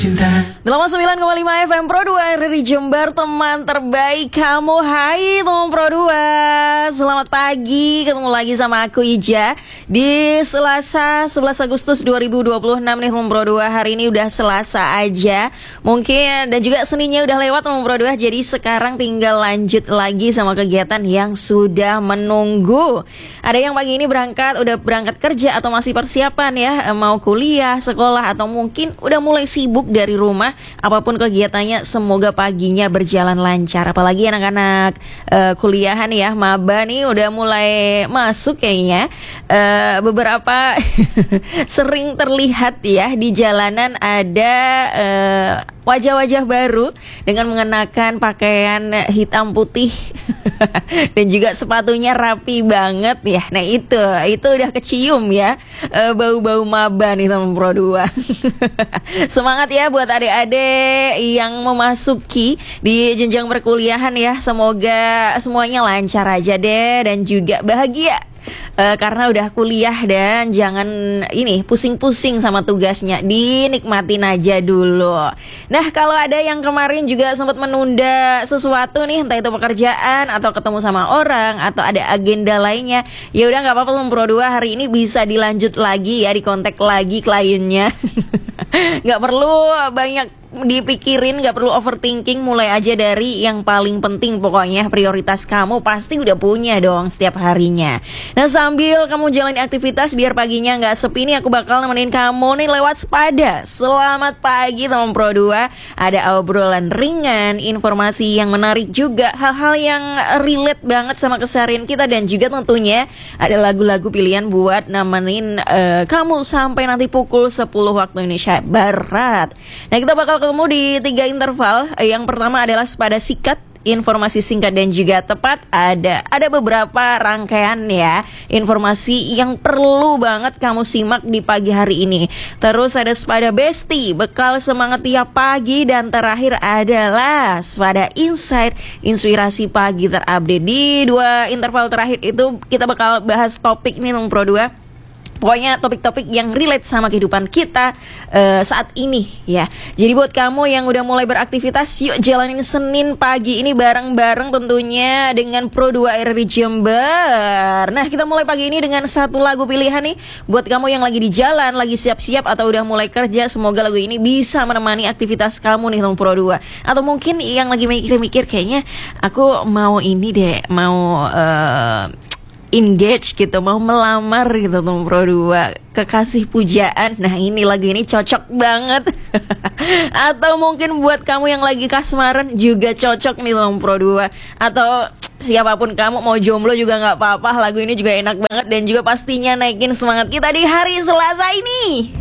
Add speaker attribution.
Speaker 1: 89,5 FM Pro 2 RRI Jember, teman terbaik kamu. Hai teman Pro 2, selamat pagi. Ketemu lagi sama aku Ija di Selasa 11 Agustus 2026 nih teman Pro 2. Hari ini udah Selasa aja mungkin, dan juga Seninnya udah lewat teman Pro 2. Jadi sekarang tinggal lanjut lagi sama kegiatan yang sudah menunggu. Ada yang pagi ini udah berangkat kerja atau masih persiapan ya, mau kuliah, sekolah, atau mungkin udah mulai sibuk dari rumah. Apapun kegiatannya, semoga paginya berjalan lancar. Apalagi anak-anak kuliahan ya, maba nih udah mulai masuk kayaknya. Beberapa sering terlihat ya di jalanan ada wajah-wajah baru dengan mengenakan pakaian hitam putih dan juga sepatunya rapi banget ya. Nah itu udah kecium ya, bau-bau maba nih teman Pro 2. Semangat ya buat adik-adik yang memasuki di jenjang perkuliahan ya. Semoga semuanya lancar aja deh dan juga bahagia. Karena udah kuliah, dan jangan ini pusing-pusing sama tugasnya, dinikmatin aja dulu. Nah, kalau ada yang kemarin juga sempat menunda sesuatu nih, entah itu pekerjaan atau ketemu sama orang atau ada agenda lainnya, ya udah nggak apa-apa Pro 2, hari ini bisa dilanjut lagi ya, dikontak lagi kliennya. Nggak perlu banyak dipikirin, gak perlu overthinking, mulai aja dari yang paling penting. Pokoknya prioritas kamu pasti udah punya dong setiap harinya. Nah, sambil kamu jalani aktivitas biar paginya gak sepi nih, aku bakal nemenin kamu nih lewat Sepada. Selamat pagi teman Pro 2. Ada obrolan ringan, informasi yang menarik juga, hal-hal yang relate banget sama keseharian kita, dan juga tentunya ada lagu-lagu pilihan buat nemenin kamu sampai nanti pukul 10 waktu Indonesia Barat. Nah, kita bakal ketemu di 3 interval. Yang pertama adalah Sepada Sikat, informasi singkat dan juga tepat. Ada beberapa rangkaian ya, informasi yang perlu banget kamu simak di pagi hari ini. Terus ada Sepada Besti, bekal semangat tiap pagi. Dan terakhir adalah Sepada Insight, inspirasi pagi terupdate. Di 2 interval terakhir itu kita bakal bahas topik nih Pro 2. Pokoknya topik-topik yang relate sama kehidupan kita saat ini ya. Jadi buat kamu yang udah mulai beraktivitas, yuk jalanin Senin pagi ini bareng-bareng tentunya dengan Pro 2 RRI Jember. Nah, kita mulai pagi ini dengan satu lagu pilihan nih. Buat kamu yang lagi di jalan, lagi siap-siap atau udah mulai kerja, semoga lagu ini bisa menemani aktivitas kamu nih Pro 2. Atau mungkin yang lagi mikir-mikir, kayaknya aku mau ini deh, mau engage gitu, mau melamar gitu teman Pro 2, kekasih pujaan. Nah, ini lagu ini cocok banget. Atau mungkin buat kamu yang lagi kasmaran juga cocok nih teman Pro 2. Atau siapapun kamu, mau jomblo juga gak apa-apa, lagu ini juga enak banget dan juga pastinya naikin semangat kita di hari Selasa ini.